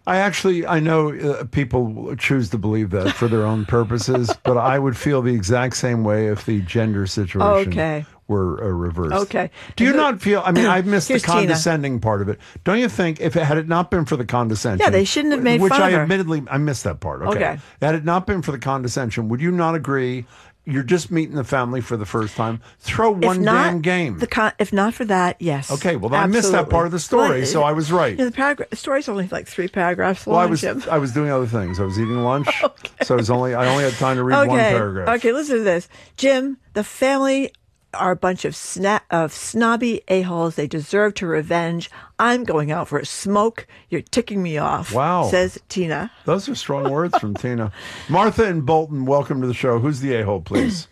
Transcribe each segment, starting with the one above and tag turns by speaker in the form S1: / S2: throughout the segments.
S1: I know people choose to believe that for their own purposes, but I would feel the exact same way if the gender situation were reversed.
S2: Okay.
S1: Do you not feel, I mean, I missed the
S2: Here's Tina.
S1: condescending part of it. Don't you think if it had it not been for the condescension.
S2: Yeah, they shouldn't have made
S1: which
S2: fun
S1: I
S2: of her.
S1: admittedly, I missed that part.
S2: Okay.
S1: Had it not been for the condescension, would you not agree? You're just meeting the family for the first time. Throw one damn game.
S2: If not for that, yes.
S1: Okay, well, I missed that part of the story, so I was right.
S2: Yeah, the story's only like 3 paragraphs long.
S1: Well, I was doing other things. I was eating lunch, so I only had time to read one paragraph.
S2: Okay, listen to this, Jim. The family are a bunch of snobby a-holes. They deserve to revenge. I'm going out for a smoke. You're ticking me off.
S1: Wow,
S2: says Tina.
S1: Those are strong words from Tina. Martha in Bolton, welcome to the show. Who's the a-hole, please?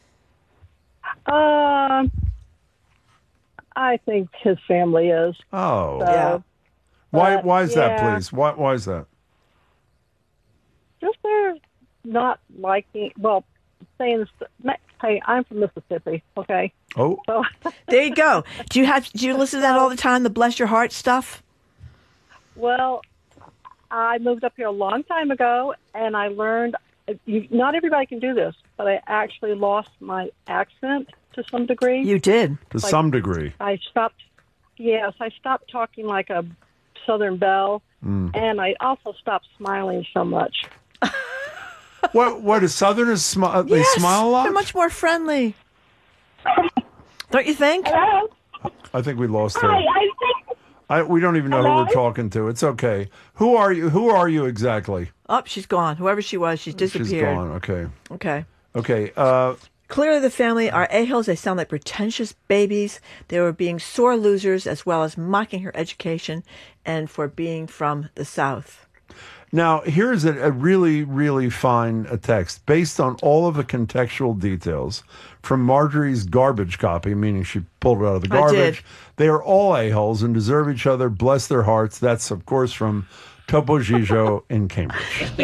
S3: I think his family is.
S1: Oh,
S3: so,
S1: yeah. Why is that, please? Why is that?
S3: Just they're not liking. Well, saying, "Hey, I'm from Mississippi." Okay.
S1: Oh,
S3: so
S2: there you go. Do you listen to that all the time? The bless your heart stuff.
S3: Well, I moved up here a long time ago, and I learned. Not everybody can do this, but I actually lost my accent to some degree.
S2: You did
S1: to some degree.
S3: I stopped. Yes, I stopped talking like a Southern belle, and I also stopped smiling so much.
S1: What is Southerners smile? They smile a lot.
S2: They're much more friendly. Don't you think?
S3: Hello?
S1: I think we lost her.
S3: Hi,
S1: we don't even know who we're talking to. It's okay. Who are you? Who are you exactly?
S2: Oh, she's gone. Whoever she was, she's disappeared.
S1: She's gone. Okay.
S2: Okay. Clearly, the family are a-holes. They sound like pretentious babies. They were being sore losers as well as mocking her education and for being from the South.
S1: Now, here's a really, really fine text based on all of the contextual details from Marjorie's garbage copy, meaning she pulled it out of the garbage. They are all a-holes and deserve each other. Bless their hearts. That's, of course, from Topo Gigio in Cambridge.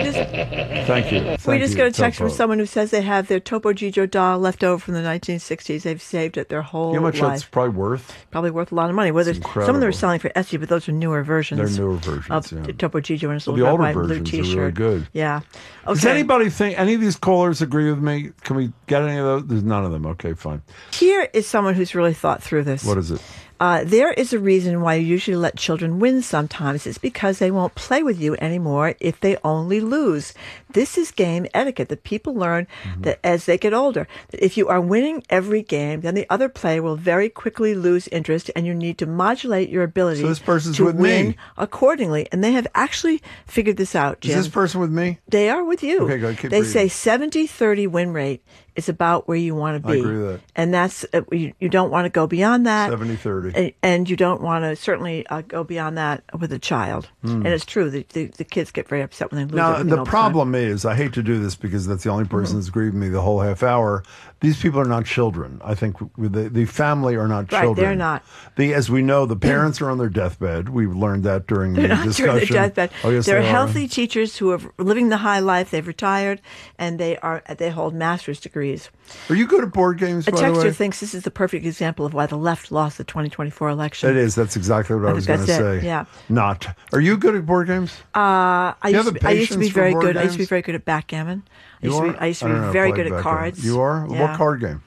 S1: Thank you.
S2: We just got a text from someone who says they have their Topo Gigio doll left over from the 1960s. They've saved it their whole life.
S1: You know how much that's probably worth?
S2: Probably worth a lot of money. Well, some of them are selling for Etsy, but those are newer versions.
S1: They're newer versions
S2: of Topo Gigio and his
S1: the
S2: little
S1: older
S2: white blue
S1: versions
S2: T-shirt.
S1: are really good.
S2: Yeah. Okay.
S1: Does anybody think any of these callers agree with me? Can we get any of those? There's none of them. Okay, fine.
S2: Here is someone who's really thought through this.
S1: What is it?
S2: There is a reason why you usually let children win sometimes. It's because they won't play with you anymore if they only lose. This is game etiquette that people learn that as they get older. If you are winning every game, then the other player will very quickly lose interest, and you need to modulate your ability
S1: so this person's
S2: to
S1: with
S2: win
S1: me.
S2: Accordingly. And they have actually figured this out, Jim.
S1: Is this person with me?
S2: They are with you.
S1: Okay, go. Keep
S2: They
S1: reading.
S2: say 70-30 win rate is about where you want to be.
S1: I agree with that.
S2: And that's you don't want to go beyond that.
S1: 70-30.
S2: And you don't want to certainly go beyond that with a child. And it's true. The kids get very upset when they lose.
S1: Now,
S2: everything
S1: the problem is, I hate to do this because that's the only person that's agreed with me the whole half hour. These people are not children. I think the family are not children.
S2: Right, they're not.
S1: As we know, the parents are on their deathbed. We've learned that during the discussion.
S2: During their deathbed.
S1: Oh, yes,
S2: they're
S1: they
S2: healthy teachers who are living the high life. They've retired, and they hold master's degrees.
S1: Are you good at board games,
S2: A
S1: by the way?
S2: texter thinks this is the perfect example of why the left lost the 2024 election.
S1: It is. That's exactly what I was going to say.
S2: Yeah.
S1: Not. Are you good at board games?
S2: I used to be very good.
S1: Games?
S2: I used to be very good at backgammon. I used to be
S1: I don't know,
S2: very
S1: play
S2: good at
S1: backgammon.
S2: cards.
S1: You are?
S2: Yeah.
S1: What card game?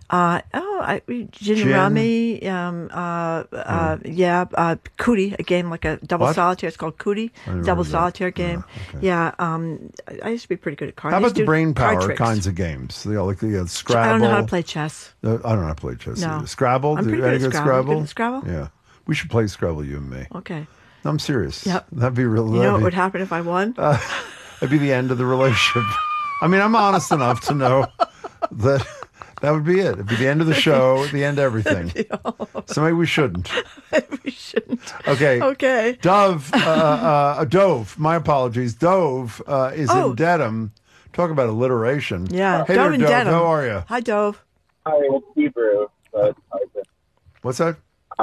S2: Gin Rummy, Cootie, a game like a double solitaire. It's called Cootie, double solitaire game.
S1: Okay.
S2: Yeah, I used to be pretty good at cards.
S1: How about the brain power
S2: tricks.
S1: kinds of games? Like the Scrabble.
S2: I don't know how to play chess.
S1: I don't know how to play chess.
S2: No.
S1: Either. Scrabble?
S2: I'm pretty good at Scrabble.
S1: Scrabble?
S2: Good at Scrabble?
S1: Yeah. We should play Scrabble, you and me.
S2: Okay.
S1: No, I'm serious.
S2: Yep.
S1: That'd be real.
S2: You know what would happen if I won?
S1: It'd be the end of the relationship. I mean, I'm honest enough to know that would be it. It'd be the end of the show, the end of everything. So maybe we shouldn't.
S2: We shouldn't.
S1: Okay.
S2: Okay.
S1: Dove, my apologies. Dove is in Dedham. Talk about alliteration.
S2: Yeah.
S1: Hey
S2: Dove
S1: there,
S2: in
S1: Dove.
S2: Dedham.
S1: How are you?
S2: Hi, Dove.
S4: Hi, it's Hebrew. But
S1: What's that?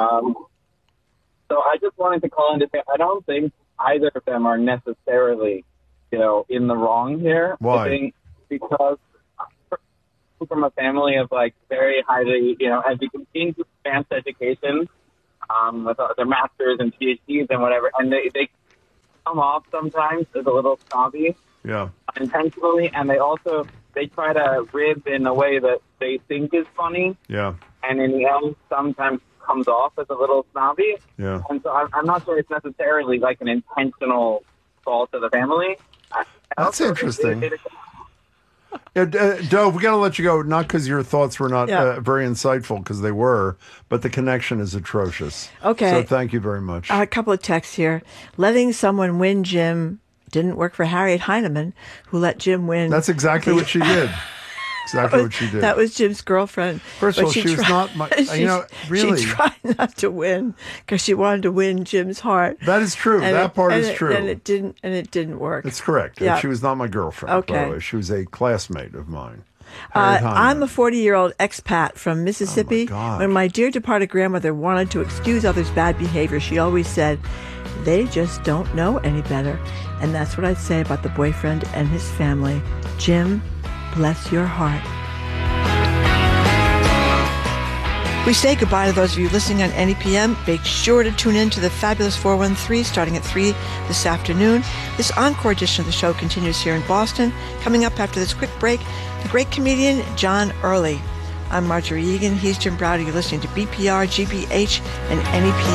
S4: so I just wanted to call in to say I don't think either of them are necessarily, in the wrong here.
S1: Why?
S4: I think because from a family of very highly, educated, advanced education, with their masters and PhDs and whatever, and they come off sometimes as a little snobby
S1: Yeah.
S4: intentionally, and they try to rib in a way that they think is funny,
S1: Yeah.
S4: and in the end sometimes comes off as a little snobby.
S1: Yeah.
S4: And so I'm not sure it's necessarily like an intentional fault of the family.
S1: That's interesting. Dove, we got to let you go, not because your thoughts were not very insightful, because they were, but the connection is atrocious.
S2: Okay.
S1: So thank you very much.
S2: A couple of texts here. Letting someone win Jim didn't work for Harriet Heinemann, who let Jim win.
S1: That's exactly what she did. Exactly what she did.
S2: That was Jim's girlfriend.
S1: First of all, she was not my, really.
S2: She tried not to win because she wanted to win Jim's heart.
S1: That is true. That part is true.
S2: And it didn't work.
S1: It's correct.
S2: Yeah.
S1: She was not my girlfriend,
S2: okay.
S1: by the way. She was a classmate of mine.
S2: I'm a 40-year-old expat from Mississippi.
S1: Oh, my God.
S2: When my dear departed grandmother wanted to excuse others' bad behavior, she always said, "They just don't know any better." And that's what I'd say about the boyfriend and his family. Jim, bless your heart. We say goodbye to those of you listening on NEPM. Make sure to tune in to the Fabulous 413 starting at 3 this afternoon. This encore edition of the show continues here in Boston. Coming up after this quick break, the great comedian John Early. I'm Marjorie Egan. He's Jim Browder. You're listening to BPR, GBH, and NEPM.